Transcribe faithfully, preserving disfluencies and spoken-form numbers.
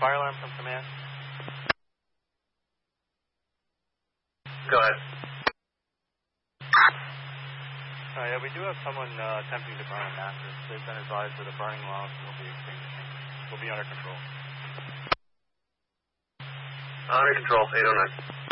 fire alarm from command. Go ahead. Uh, yeah, we do have someone uh, attempting to burn a mattress. They've been advised that the burning logs will be extinguishing. We'll be under control. Under control, eight oh nine.